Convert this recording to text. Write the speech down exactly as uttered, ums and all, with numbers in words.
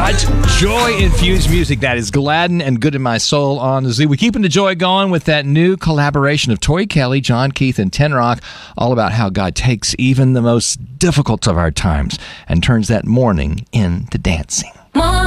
Such joy-infused music that is gladden and good in my soul on the Zoo. We're keeping the joy going with that new collaboration of Tori Kelly, John Keith, and Ten Rock, all about how God takes even the most difficult of our times and turns that mourning into dancing.